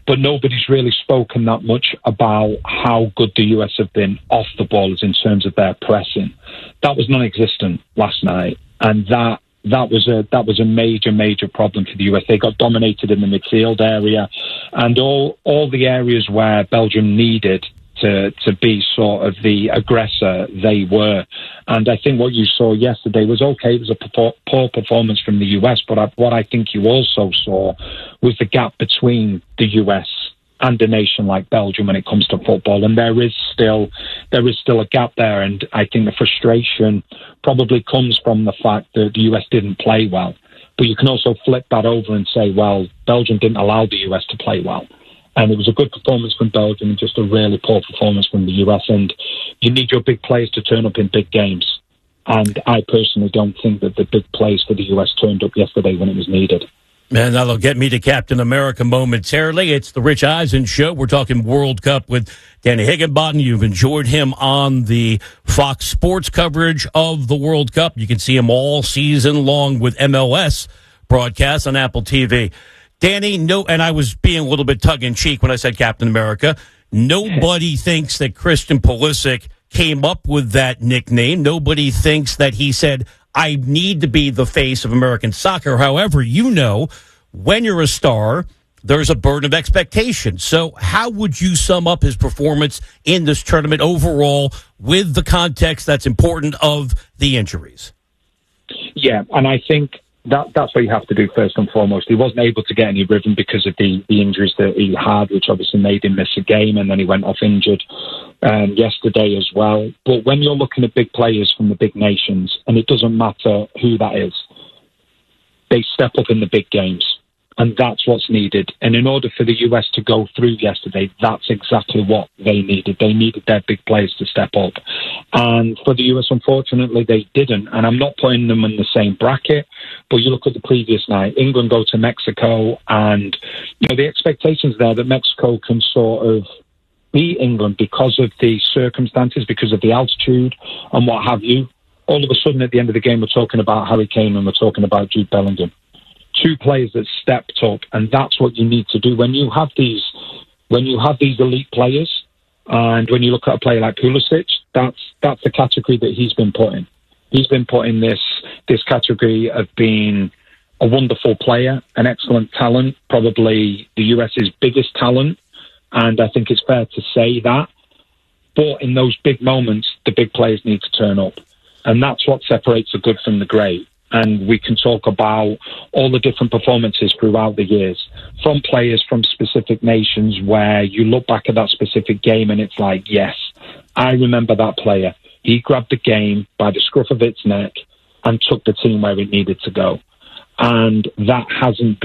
but nobody's really spoken that much about how good the US have been off the ball in terms of their pressing. That was non-existent last night, and that was a major problem for the US. They got dominated in the midfield area, and all the areas where Belgium needed to be sort of the aggressor, they were. And I think what you saw yesterday was okay. It was a poor performance from the US, but what I think you also saw was the gap between the US and a nation like Belgium when it comes to football, and there is still a gap there. And I think the frustration probably comes from the fact that the US didn't play well. But you can also flip that over and say, well, Belgium didn't allow the US to play well. And it was a good performance from Belgium and just a really poor performance from the US. And you need your big players to turn up in big games. And I personally don't think that the big players for the US turned up yesterday when it was needed. And that'll get me to Captain America momentarily. It's the Rich Eisen Show. We're talking World Cup with Danny Higginbotham. You've enjoyed him on the Fox Sports coverage of the World Cup. You can see him all season long with MLS broadcasts on Apple TV. Danny, and I was being a little bit tongue-in-cheek when I said Captain America. Nobody thinks that Christian Pulisic came up with that nickname. Nobody thinks that he said, I need to be the face of American soccer. However, when you're a star, there's a burden of expectation. So how would you sum up his performance in this tournament overall with the context that's important of the injuries? Yeah, and I think that's what you have to do first and foremost. He wasn't able to get any rhythm because of the injuries that he had, which obviously made him miss a game, and then he went off injured yesterday as well. But when you're looking at big players from the big nations, and it doesn't matter who that is, they step up in the big games. And that's what's needed. And in order for the US to go through yesterday, that's exactly what they needed. They needed their big players to step up. And for the US, unfortunately, they didn't. And I'm not putting them in the same bracket, but you look at the previous night, England go to Mexico, and the expectations there that Mexico can sort of beat England because of the circumstances, because of the altitude and what have you. All of a sudden, at the end of the game, we're talking about Harry Kane and we're talking about Jude Bellingham. Two players that stepped up, and that's what you need to do when you have these elite players. And when you look at a player like Pulisic, that's the category that he's been put in. He's been put in this category of being a wonderful player, an excellent talent, probably the US's biggest talent, and I think it's fair to say that. But in those big moments, the big players need to turn up, and that's what separates the good from the great. And we can talk about all the different performances throughout the years from players from specific nations where you look back at that specific game and it's like, yes, I remember that player. He grabbed the game by the scruff of its neck and took the team where it needed to go. And that hasn't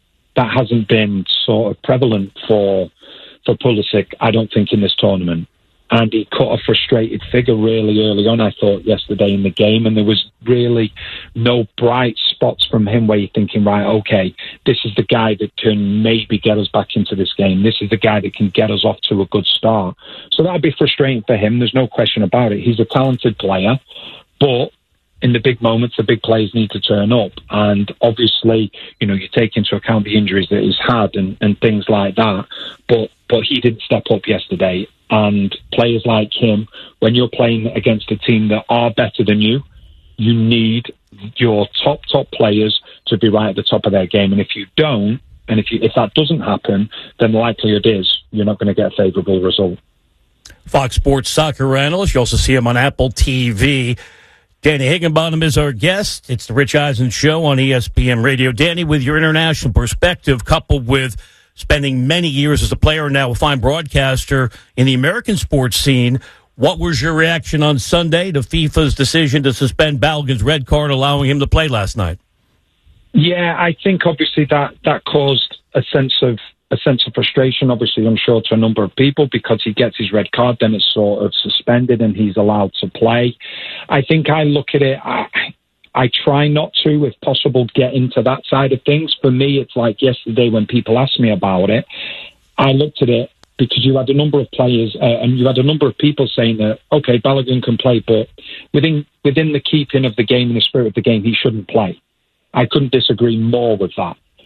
been sort of prevalent for Pulisic, I don't think, in this tournament. And he cut a frustrated figure really early on, I thought, yesterday in the game. And there was really no bright spots from him where you're thinking, right, okay, this is the guy that can maybe get us back into this game. This is the guy that can get us off to a good start. So that'd be frustrating for him. There's no question about it. He's a talented player. But in the big moments, the big players need to turn up. And obviously, you take into account the injuries that he's had and things like that. But he didn't step up yesterday. And players like him, when you're playing against a team that are better than you, you need your top players to be right at the top of their game. And if you don't, and if that doesn't happen, then the likelihood is you're not going to get a favourable result. Fox Sports soccer analyst. You also see him on Apple TV. Danny Higginbotham is our guest. It's the Rich Eisen Show on ESPN Radio. Danny, with your international perspective, coupled with spending many years as a player and now a fine broadcaster in the American sports scene, what was your reaction on Sunday to FIFA's decision to suspend Balogun's red card, allowing him to play last night? Yeah, I think obviously that caused a sense of frustration, obviously, I'm sure, to a number of people, because he gets his red card, then it's sort of suspended and he's allowed to play. I think I look at it, I try not to, if possible, get into that side of things. For me, it's like yesterday when people asked me about it, I looked at it because you had a number of players and you had a number of people saying that, okay, Balogun can play, but within the keeping of the game and the spirit of the game, he shouldn't play. I couldn't disagree more with that.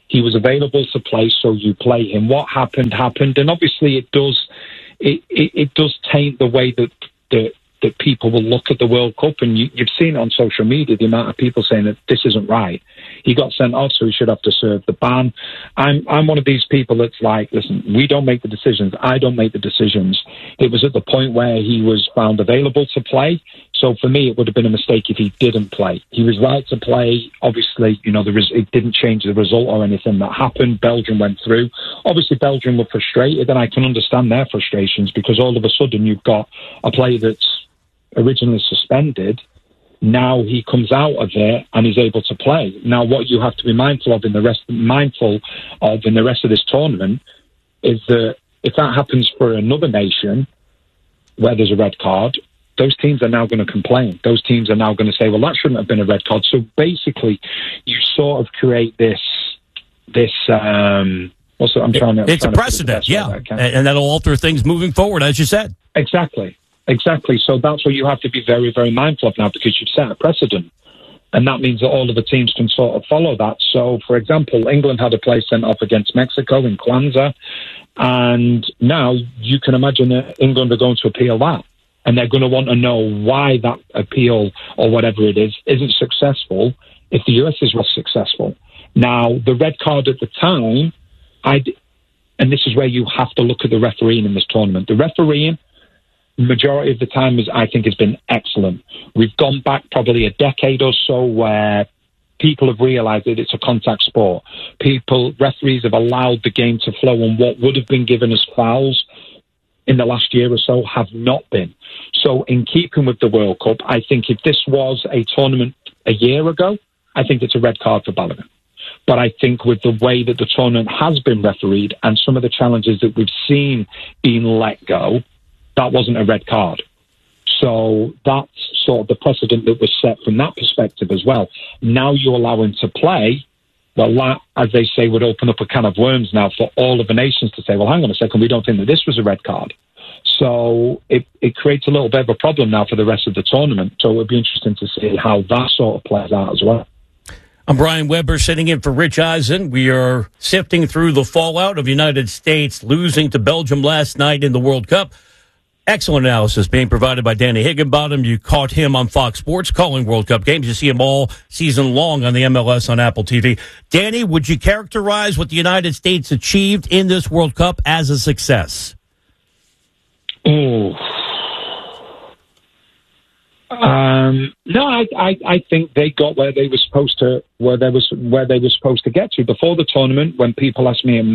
He was available to play, so you play him. What happened, and obviously it does taint the way that people will look at the World Cup, and you've seen it on social media, the amount of people saying that this isn't right. He got sent off, so he should have to serve the ban. I'm one of these people that's like, listen, we don't make the decisions. I don't make the decisions. It was at the point where he was found available to play. So for me, it would have been a mistake if he didn't play. He was right to play. Obviously, it didn't change the result or anything that happened. Belgium went through. Obviously, Belgium were frustrated, and I can understand their frustrations because all of a sudden you've got a player that's originally suspended. Now he comes out of it and is able to play. Now, what you have to be mindful of in the rest of this tournament is that if that happens for another nation where there's a red card, those teams are now going to complain. Those teams are now going to say, well, that shouldn't have been a red card. So basically, you sort of create this. Also, it's a precedent, yeah, and that'll alter things moving forward, as you said. Exactly. So that's what you have to be very, very mindful of now, because you've set a precedent. And that means that all of the teams can sort of follow that. So, for example, England had a play sent off against Mexico in Kwanzaa. And now you can imagine that England are going to appeal that. And they're going to want to know why that appeal or whatever it is isn't successful if the US was successful. Now, the red card at the time, and this is where you have to look at the refereeing in this tournament. The refereeing, majority of the time, I think has been excellent. We've gone back probably a decade or so where people have realised that it's a contact sport. Referees have allowed the game to flow, and what would have been given as fouls in the last year or so have not been. So in keeping with the World Cup, I think if this was a tournament a year ago, I think it's a red card for Balogun. But I think with the way that the tournament has been refereed and some of the challenges that we've seen being let go, that wasn't a red card. So that's sort of the precedent that was set from that perspective as well. Now you allow him to play. Well, that, as they say, would open up a can of worms now for all of the nations to say, well, hang on a second, we don't think that this was a red card. So it creates a little bit of a problem now for the rest of the tournament. So it would be interesting to see how that sort of plays out as well. I'm Brian Weber, sitting in for Rich Eisen. We are sifting through the fallout of the United States losing to Belgium last night in the World Cup. Excellent analysis being provided by Danny Higginbottom. You caught him on Fox Sports calling World Cup games. You see him all season long on the MLS on Apple TV. Danny, would you characterize what the United States achieved in this World Cup as a success? No, I think they got where they were supposed to, where they were supposed to get to before the tournament. When people asked me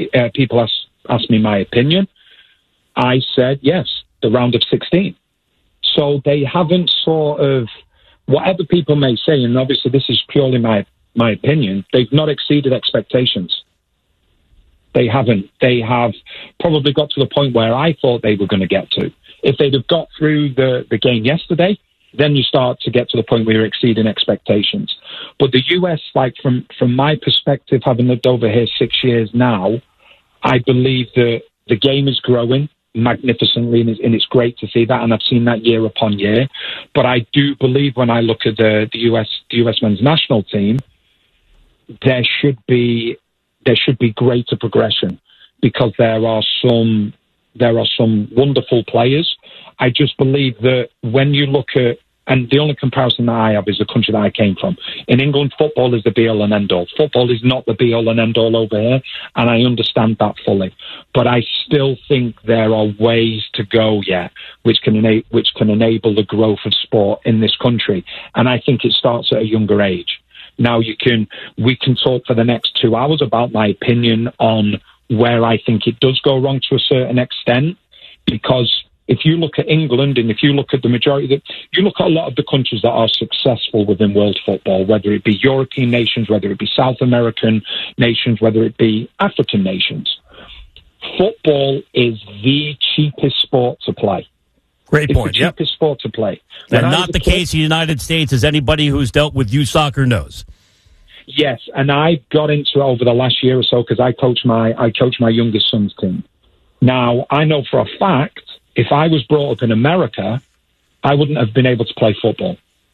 my opinion, I said yes, the round of 16. So they haven't sort of, whatever people may say, and obviously this is purely my opinion, they've not exceeded expectations. They haven't. They have probably got to the point where I thought they were going to get to. If they'd have got through the game yesterday, then you start to get to the point where you're exceeding expectations. But the US, like from my perspective, having lived over here 6 years now, I believe that the game is growing magnificently, and it's great to see that, and I've seen that year upon year. But I do believe when I look at the US men's national team, there should be greater progression, because there are some wonderful players. I just believe that when you look at, and the only comparison that I have is the country that I came from. In England, football is the be-all and end-all. Football is not the be-all and end-all over here, and I understand that fully. But I still think there are ways to go yet, which can enable the growth of sport in this country. And I think it starts at a younger age. Now we can talk for the next 2 hours about my opinion on where I think it does go wrong to a certain extent, because if you look at England and if you look at the majority, you look at a lot of the countries that are successful within world football, whether it be European nations, whether it be South American nations, whether it be African nations, football is the cheapest sport to play. Great point. It's the cheapest sport to play. And not the case in the United States, as anybody who's dealt with youth soccer knows. Yes, and I got into it over the last year or so because I coach my youngest son's team. Now, I know for a fact, if I was brought up in America, I wouldn't have been able to play football,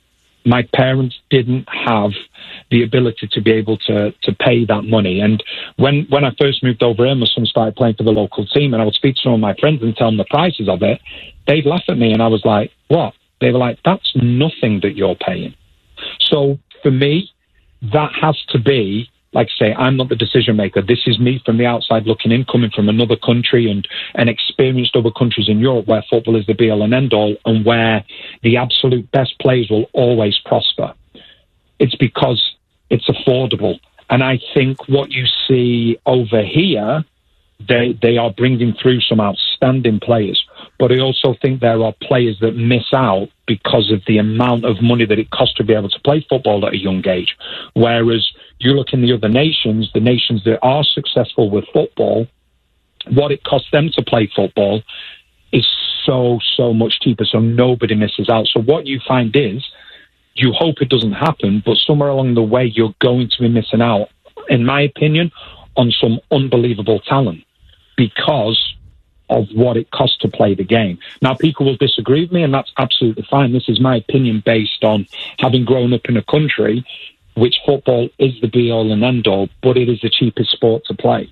my parents didn't have the ability to be able to pay that money. And when I first moved over here, my son started playing for the local team, and I would speak to some of my friends and tell them the prices of it. They'd laugh at me, and I was like, what? They were like, that's nothing that you're paying. So for me, that has to be, like I say, I'm not the decision maker. This is me from the outside looking in, coming from another country and experienced other countries in Europe where football is the be-all and end-all and where the absolute best players will always prosper. It's because it's affordable. And I think what you see over here, they are bringing through some outstanding players. But I also think there are players that miss out because of the amount of money that it costs to be able to play football at a young age. Whereas you look in the other nations, the nations that are successful with football, what it costs them to play football is so much cheaper, so nobody misses out. So what you find is, you hope it doesn't happen, but somewhere along the way, you're going to be missing out, in my opinion, on some unbelievable talent because of what it costs to play the game. Now, people will disagree with me, and that's absolutely fine. This is my opinion based on having grown up in a country which football is the be-all and end-all, but it is the cheapest sport to play.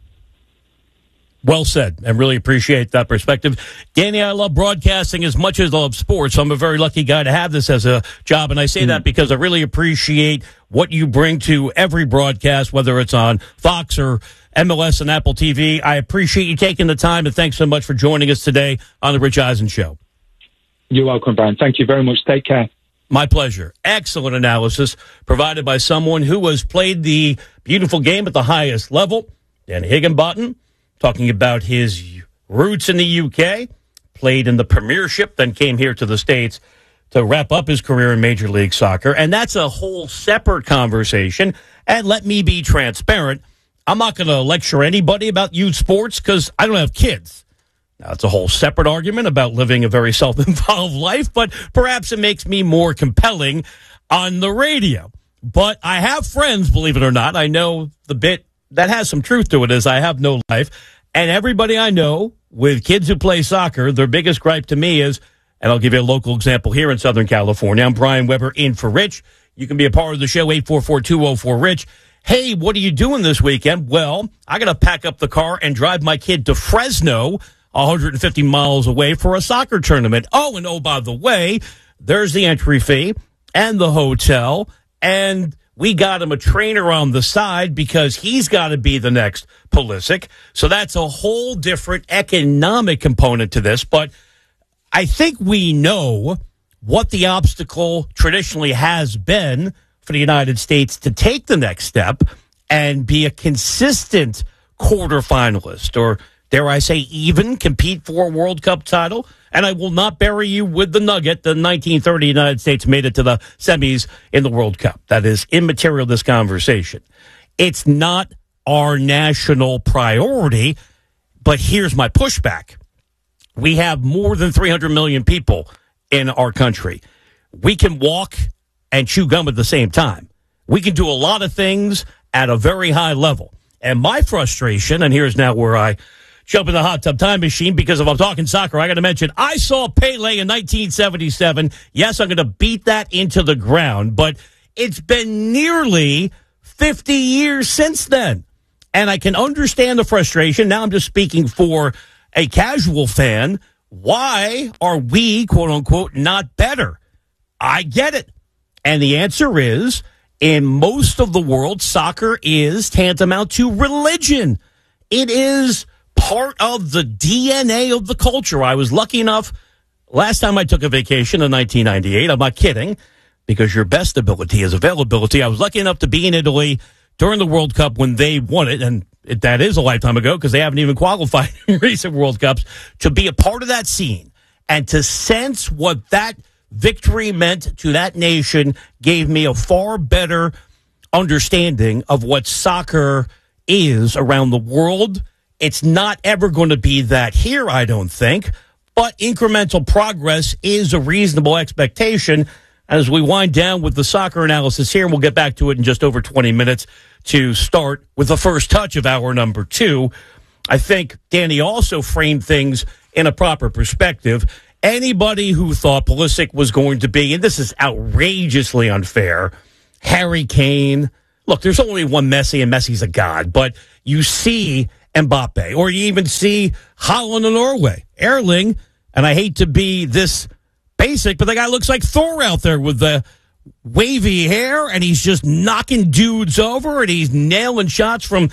Well said, and really appreciate that perspective. Danny, I love broadcasting as much as I love sports. So I'm a very lucky guy to have this as a job, and I say that because I really appreciate what you bring to every broadcast, whether it's on Fox or MLS and Apple TV. I appreciate you taking the time, and thanks so much for joining us today on The Rich Eisen Show. You're welcome, Brian. Thank you very much. Take care. My pleasure. Excellent analysis provided by someone who has played the beautiful game at the highest level, Danny Higginbottom, talking about his roots in the UK, played in the Premiership, then came here to the States to wrap up his career in Major League Soccer. And that's a whole separate conversation. And let me be transparent. I'm not going to lecture anybody about youth sports because I don't have kids. Now, it's a whole separate argument about living a very self-involved life, but perhaps it makes me more compelling on the radio. But I have friends, believe it or not. I know the bit that has some truth to it is I have no life. And everybody I know with kids who play soccer, their biggest gripe to me is, and I'll give you a local example here in Southern California. I'm Brian Weber in for Rich. You can be a part of the show, 844-204-RICH. Hey, what are you doing this weekend? Well, I got to pack up the car and drive my kid to Fresno, 150 miles away for a soccer tournament. Oh, and oh, by the way, there's the entry fee and the hotel, and we got him a trainer on the side because he's got to be the next Pulisic. So that's a whole different economic component to this. But I think we know what the obstacle traditionally has been for the United States to take the next step and be a consistent quarterfinalist, or dare I say even compete for a World Cup title. And I will not bury you with the nugget. The 1930 United States made it to the semis in the World Cup. That is immaterial to this conversation. It's not our national priority, but here's my pushback. We have more than 300 million people in our country. We can walk and chew gum at the same time. We can do a lot of things at a very high level. And my frustration, and here's now where I jump in the hot tub time machine, because if I'm talking soccer, I got to mention I saw Pele in 1977. Yes, I'm going to beat that into the ground, but it's been nearly 50 years since then. And I can understand the frustration. Now I'm just speaking for a casual fan. Why are we, quote unquote, not better? I get it. And the answer is, in most of the world, soccer is tantamount to religion. It is part of the DNA of the culture. I was lucky enough, last time I took a vacation in 1998, I'm not kidding, because your best ability is availability. I was lucky enough to be in Italy during the World Cup when they won it, and that is a lifetime ago because they haven't even qualified in recent World Cups, to be a part of that scene and to sense what that victory meant to that nation gave me a far better understanding of what soccer is around the world. It's not ever going to be that here, I don't think, but incremental progress is a reasonable expectation. As we wind down with the soccer analysis here, we'll get back to it in just over 20 minutes to start with the first touch of hour number 2. I think Danny also framed things in a proper perspective. Anybody who thought Pulisic was going to be, and this is outrageously unfair, Harry Kane. Look, there's only one Messi, and Messi's a god. But you see Mbappe, or you even see Holland and Norway. Erling, and I hate to be this basic, but the guy looks like Thor out there with the wavy hair, and he's just knocking dudes over, and he's nailing shots from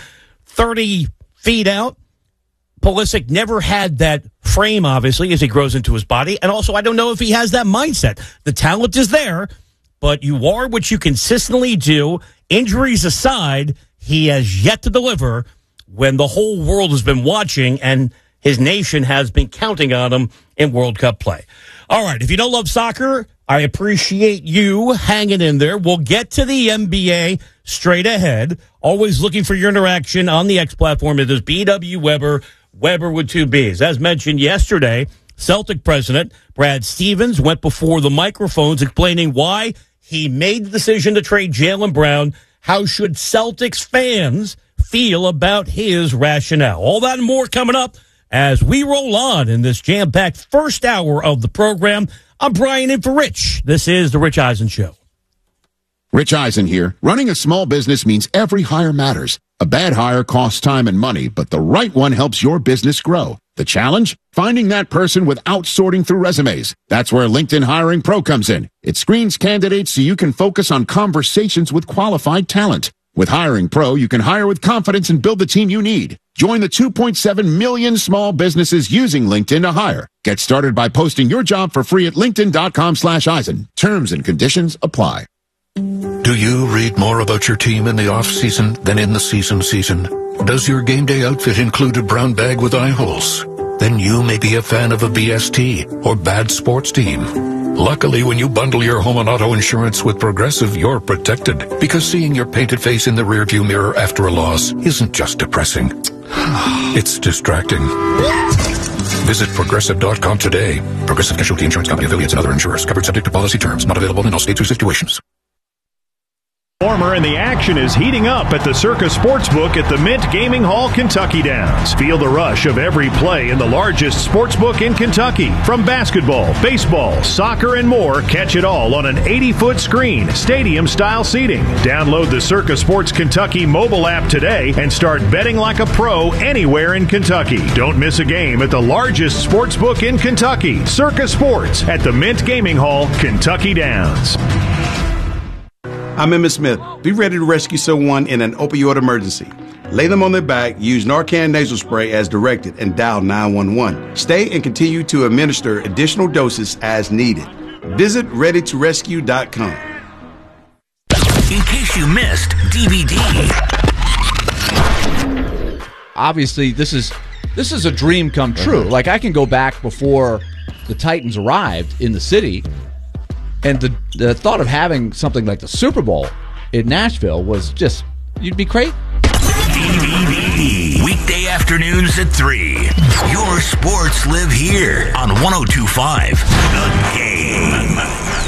30 feet out. Pulisic never had that frame, obviously, as he grows into his body. And also, I don't know if he has that mindset. The talent is there, but you are what you consistently do. Injuries aside, he has yet to deliver when the whole world has been watching and his nation has been counting on him in World Cup play. All right, if you don't love soccer, I appreciate you hanging in there. We'll get to the NBA straight ahead. Always looking for your interaction on the X platform. It is BW Weber, Weber with 2 Bs. As mentioned yesterday, Celtic president Brad Stevens went before the microphones explaining why he made the decision to trade Jaylen Brown. How should Celtics fans feel about his rationale? All that and more coming up as we roll on in this jam-packed first hour of the program. I'm Brian in for Rich. This is The Rich Eisen Show. Rich Eisen here. Running a small business means every hire matters. A bad hire costs time and money, but the right one helps your business grow. The challenge? Finding that person without sorting through resumes. That's where LinkedIn Hiring Pro comes in. It screens candidates so you can focus on conversations with qualified talent. With Hiring Pro, you can hire with confidence and build the team you need. Join the 2.7 million small businesses using LinkedIn to hire. Get started by posting your job for free at linkedin.com/Eisen. Terms and conditions apply. Do you read more about your team in the off-season than in the season? Does your game day outfit include a brown bag with eye holes? Then you may be a fan of a BST or bad sports team. Luckily, when you bundle your home and auto insurance with Progressive, you're protected, because seeing your painted face in the rearview mirror after a loss isn't just depressing. It's distracting. Visit Progressive.com today. Progressive Casualty Insurance Company, affiliates, and other insurers. Covered subject to policy terms. Not available in all states or situations. And the action is heating up at the Circa Sportsbook at the Mint Gaming Hall, Kentucky Downs. Feel the rush of every play in the largest sportsbook in Kentucky. From basketball, baseball, soccer, and more, catch it all on an 80-foot screen, stadium-style seating. Download the Circa Sports Kentucky mobile app today and start betting like a pro anywhere in Kentucky. Don't miss a game at the largest sportsbook in Kentucky, Circa Sports at the Mint Gaming Hall, Kentucky Downs. I'm Emmett Smith. Be ready to rescue someone in an opioid emergency. Lay them on their back, use Narcan nasal spray as directed, and dial 911. Stay and continue to administer additional doses as needed. Visit ReadyToRescue.com. In case you missed DVD. Obviously, this is a dream come true. Like, I can go back before the Titans arrived in the city, and the thought of having something like the Super Bowl in Nashville was just, you'd be great. DVD. Weekday afternoons at 3. Your sports live here on 102.5 The Game.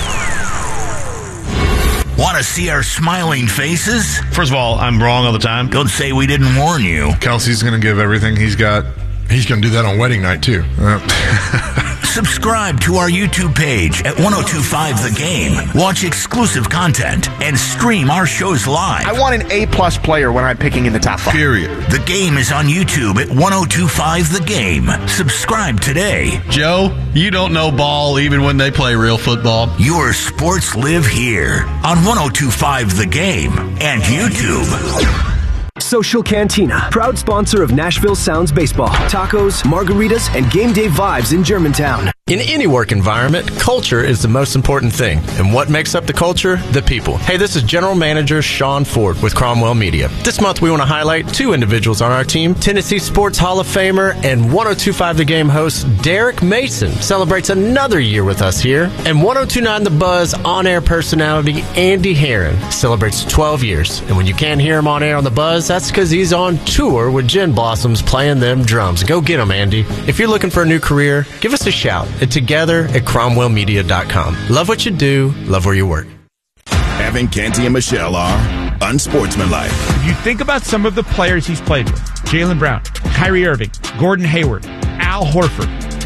Want to see our smiling faces? First of all, I'm wrong all the time. Don't say we didn't warn you. Kelsey's going to give everything he's got. He's going to do that on wedding night, too. Subscribe to our YouTube page at 102.5 The Game. Watch exclusive content and stream our shows live. I want an A-plus player when I'm picking in the top 5. Period. The Game is on YouTube at 102.5 The Game. Subscribe today. Joe, you don't know ball even when they play real football. Your sports live here on 102.5 The Game and YouTube. Social Cantina, proud sponsor of Nashville Sounds Baseball. Tacos, margaritas, and game day vibes in Germantown. In any work environment, culture is the most important thing. And what makes up the culture? The people. Hey, this is General Manager Sean Ford with Cromwell Media. This month we want to highlight 2 individuals on our team. Tennessee Sports Hall of Famer and 102.5 The Game host Derek Mason celebrates another year with us here. And 102.9 The Buzz on-air personality Andy Herron celebrates 12 years. And when you can't hear him on air on The Buzz, that's because he's on tour with Gin Blossoms playing them drums. Go get him, Andy. If you're looking for a new career, give us a shout at together@cromwellmedia.com. Love what you do, love where you work. Evan Canty and Michelle are unsportsmanlike. If you think about some of the players he's played with, Jaylen Brown, Kyrie Irving, Gordon Hayward, Al Horford,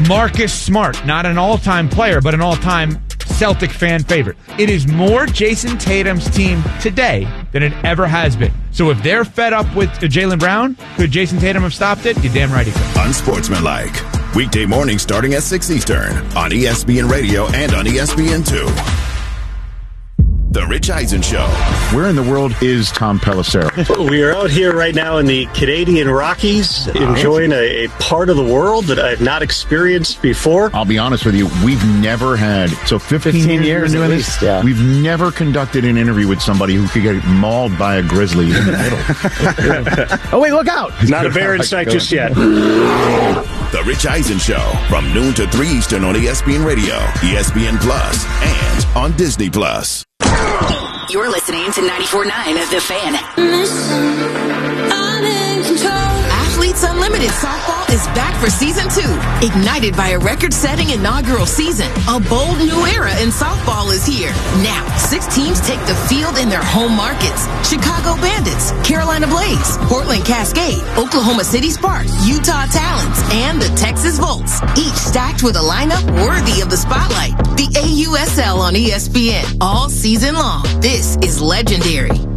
Marcus Smart, not an all-time player, but an all-time Celtic fan favorite. It is more Jason Tatum's team today than it ever has been. So if they're fed up with Jaylen Brown, could Jason Tatum have stopped it? You're damn right he could. Unsportsmanlike. Weekday mornings starting at 6 Eastern on ESPN Radio and on ESPN2. The Rich Eisen Show. Where in the world is Tom Pelissero? We are out here right now in the Canadian Rockies, enjoying a part of the world that I've not experienced before. I'll be honest with you, we've never had, 15 years at least, yeah. We've never conducted an interview with somebody who could get mauled by a grizzly in the middle. Oh, wait, look out. Not a bear in sight just yet. The Rich Eisen Show from noon to 3 Eastern on ESPN Radio, ESPN Plus, and on Disney Plus. You're listening to 94.9 The Fan. Athletes Unlimited Softball is back for Season 2. Ignited by a record-setting inaugural season, a bold new era in softball is here. Now, 6 teams take the field in their home markets. Chicago Bandits, Carolina Blaze, Portland Cascade, Oklahoma City Sparks, Utah Talons, and the Texas Volts. Each stacked with a lineup worthy of the spotlight. The AUSL on ESPN all season long. This is legendary.